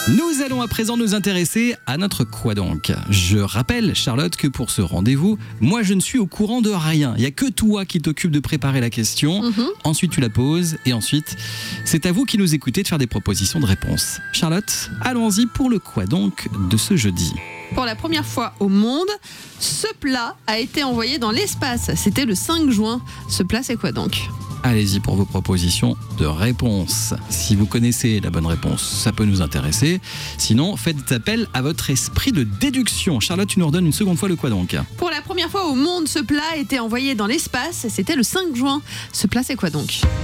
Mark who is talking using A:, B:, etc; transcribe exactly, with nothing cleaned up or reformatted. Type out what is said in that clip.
A: Nous allons à présent nous intéresser à notre quoi donc. Je rappelle, Charlotte, que pour ce rendez-vous, moi je ne suis au courant de rien. Il n'y a que toi qui t'occupes de préparer la question. Mm-hmm. Ensuite tu la poses et ensuite c'est à vous qui nous écoutez de faire des propositions de réponses. Charlotte, allons-y pour le quoi donc de ce jeudi.
B: Pour la première fois au monde, ce plat a été envoyé dans l'espace. C'était le cinq juin. Ce plat, c'est quoi donc ?
A: Allez-y pour vos propositions de réponses. Si vous connaissez la bonne réponse, ça peut nous intéresser. Sinon, faites appel à votre esprit de déduction. Charlotte, tu nous redonnes une seconde fois le quoi donc ?
B: Pour la première fois au monde, ce plat a été envoyé dans l'espace. C'était le cinq juin. Ce plat, c'est quoi donc ?